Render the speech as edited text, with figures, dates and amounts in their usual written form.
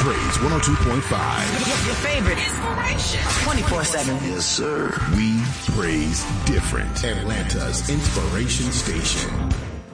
Praise 102.5. Your favorite inspiration. 24/7. Yes, sir. We praise different. Atlanta's inspiration station.